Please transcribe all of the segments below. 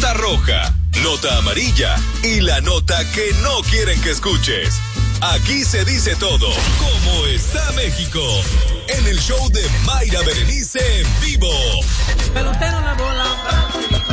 nota roja, nota amarilla y la nota que no quieren que escuches. Aquí se dice todo. ¿Cómo está México? En el show de Mayra Berenice en vivo. Pelotero en la bola.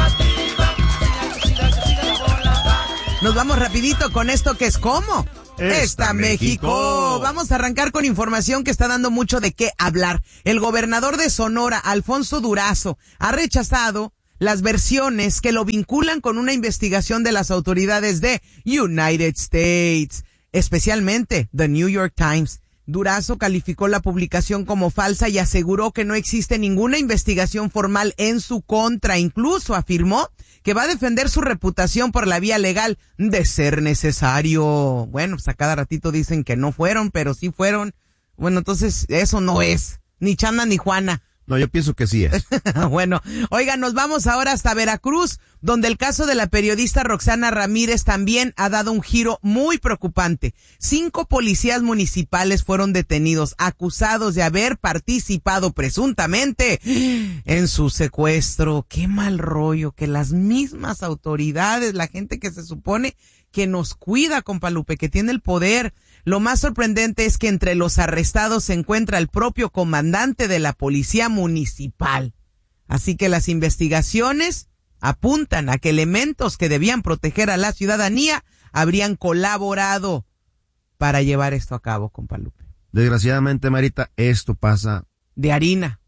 Nos vamos rapidito con esto que es ¿cómo? Está México. Vamos a arrancar con información que está dando mucho de qué hablar. El gobernador de Sonora, Alfonso Durazo, ha rechazado las versiones que lo vinculan con una investigación de las autoridades de United States, especialmente The New York Times. Durazo calificó la publicación como falsa y aseguró que no existe ninguna investigación formal en su contra. Incluso afirmó que va a defender su reputación por la vía legal de ser necesario. Bueno, pues a cada ratito dicen que no fueron, pero sí fueron. Bueno, entonces eso no es ni Chana ni Juana. No, yo pienso que sí es. Bueno, oigan, nos vamos ahora hasta Veracruz, donde el caso de la periodista Roxana Ramírez también ha dado un giro muy preocupante. 5 policías municipales fueron detenidos, acusados de haber participado presuntamente en su secuestro. Qué mal rollo que las mismas autoridades, la gente que se supone que nos cuida, compa Lupe, que tiene el poder. Lo más sorprendente es que entre los arrestados se encuentra el propio comandante de la policía municipal. Así que las investigaciones apuntan a que elementos que debían proteger a la ciudadanía habrían colaborado para llevar esto a cabo, compa Lupe. Desgraciadamente, Marita, esto pasa de harina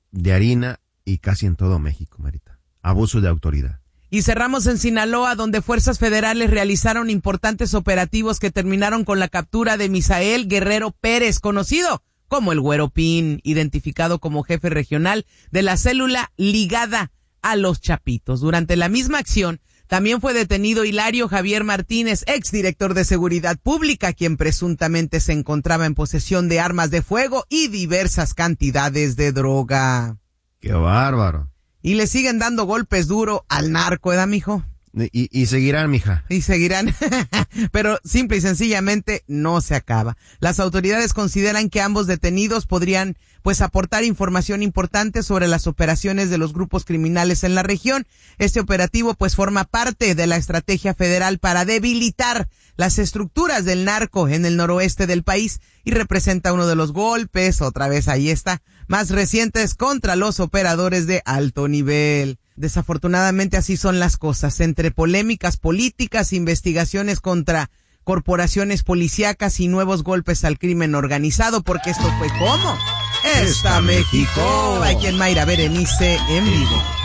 y casi en todo México, Marita. Abuso de autoridad. Y cerramos en Sinaloa, donde fuerzas federales realizaron importantes operativos que terminaron con la captura de Misael Guerrero Pérez, conocido como el Güero Pin, identificado como jefe regional de la célula ligada a los Chapitos. Durante la misma acción, también fue detenido Hilario Javier Martínez, exdirector de Seguridad Pública, quien presuntamente se encontraba en posesión de armas de fuego y diversas cantidades de droga. ¡Qué bárbaro! Y le siguen dando golpes duro al narco, ¿verdad, mijo? Y seguirán, mija. Y seguirán, pero simple y sencillamente no se acaba. Las autoridades consideran que ambos detenidos podrían, pues, aportar información importante sobre las operaciones de los grupos criminales en la región. Este operativo, pues, forma parte de la estrategia federal para debilitar las estructuras del narco en el noroeste del país y representa uno de los golpes, otra vez ahí está, más recientes contra los operadores de alto nivel. Desafortunadamente así son las cosas, entre polémicas políticas, investigaciones contra corporaciones policíacas y nuevos golpes al crimen organizado, porque esto fue ¿cómo? Está México. Aquí en Mayra Berenice en vivo.